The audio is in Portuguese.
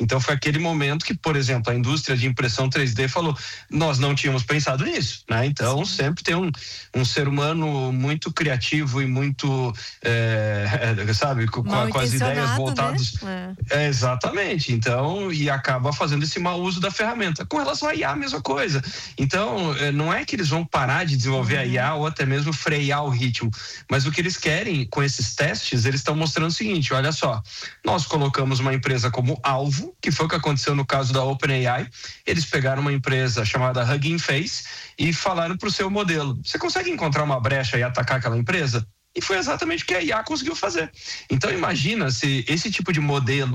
Então foi aquele momento que, por exemplo, a indústria de impressão 3D falou, nós não tínhamos pensado nisso, né? Então sempre tem um ser humano muito criativo e muito, sabe, com as ideias voltadas. Né? Exatamente. Então, e acaba fazendo esse mau uso da ferramenta. Com relação à IA, a mesma coisa. Então, não é que eles vão parar de desenvolver a IA ou até mesmo frear o ritmo, mas o que eles querem com esses testes, eles estão mostrando o seguinte, olha só, nós colocamos uma empresa como alvo, que foi o que aconteceu no caso da OpenAI, eles pegaram uma empresa chamada Hugging Face e falaram para o seu modelo, você consegue encontrar uma brecha e atacar aquela empresa? E foi exatamente o que a IA conseguiu fazer. Então imagina se esse tipo de modelo